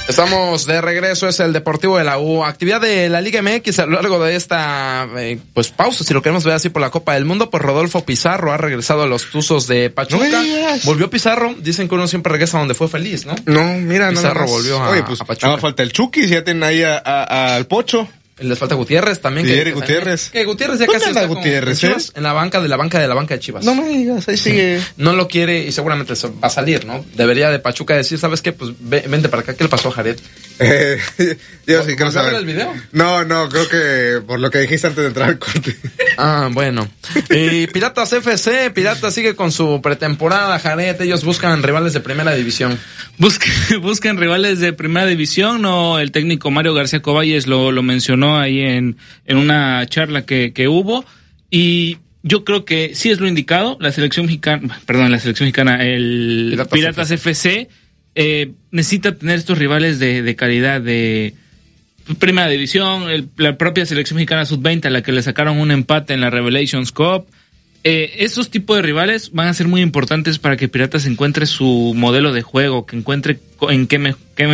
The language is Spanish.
Estamos de regreso, es el Deportivo de la U. Actividad de la Liga MX a lo largo de esta, pues pausa, si lo queremos ver así, por la Copa del Mundo. Pues Rodolfo Pizarro ha regresado a los Tuzos de Pachuca. No volvió Pizarro, dicen que uno siempre regresa donde fue feliz, ¿no? No, mira, Pizarro volvió a Pachuca. Nada falta el Chucky, si ya tienen ahí al Pocho. Les falta Gutiérrez también. Gutiérrez. Que Gutiérrez ya casi está Gutiérrez, con Chivas, en la banca de Chivas. No me digas, ahí sigue. No lo quiere y seguramente va a salir, ¿no? Debería de Pachuca decir, ¿sabes qué? Pues vente para acá. ¿Qué le pasó a Jared? Yo sí quiero saber. ¿El video? No, creo que por lo que dijiste antes de entrar al corte. Bueno. Y Piratas FC, Piratas sigue con su pretemporada, Jared. Ellos buscan rivales de primera división. Buscan rivales de primera división, no, el técnico Mario García Coballes lo mencionó ahí en una charla que hubo, y yo creo que sí es lo indicado. La selección mexicana, el Piratas FC necesita tener estos rivales de calidad de primera división. La propia selección mexicana sub-20, a la que le sacaron un empate en la Revelations Cup. Esos tipos de rivales van a ser muy importantes para que Piratas encuentre su modelo de juego, que encuentre en qué